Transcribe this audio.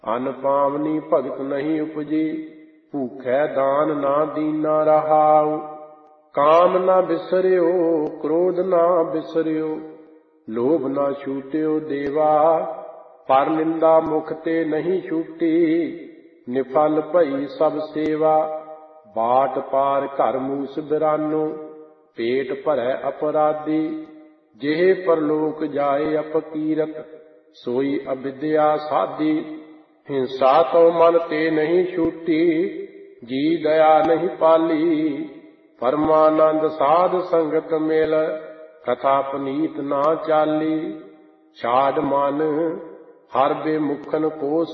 ਅਨ ਪਾਵਨੀ ਭਗਤ ਨਹੀਂ ਉਪਜੀ, ਭੂਖੈ ਦਾਨ ਨਾ ਦੀਨਾ ਰਹਾਉ। ਕਾਮ ਨਾ ਬਿਸਰਿਓ ਕ੍ਰੋਧ ਨਾ ਬਿਸਰਿਓ, ਲੋਭ ਨਾ ਛੂਟਿਓ ਦੇਵਾ। ਪਰ ਨਿੰਦਾ ਮੁਖ ਤੇ ਨਹੀਂ ਛੂਟੀ, ਨਿਫਲ ਭਈ ਸਭ ਸੇਵਾ। ਬਾਟ ਪਾਰ ਘਰ ਮੂਸ ਬਿਰਾਨੋ, ਪੇਟ ਭਰੈ ਅਪਰਾਧੀ। ਜਿਹੇ ਪਰਲੋਕ ਜਾਏ ਅਪਕੀਰਤ, ਸੋਈ ਅਵਿਦਿਆ ਸਾਧੀ। ਹਿੰਸਾ ਤੋਂ ਮਨ ਤੇ ਨਹੀਂ ਛੂਟੀ, ਜੀ ਦਇਆ ਨਹੀਂ ਪਾਲੀ। ਪਰਮਾਨੰਦ ਸਾਧ ਸੰਗਤ ਮਿਲ, ਕਥਾ ਪਨੀਤ ਨਾ ਚਾਲੀ। ਛਾੜ ਮਨ ਹਰ ਬੇਮੁਖਨ ਕੋ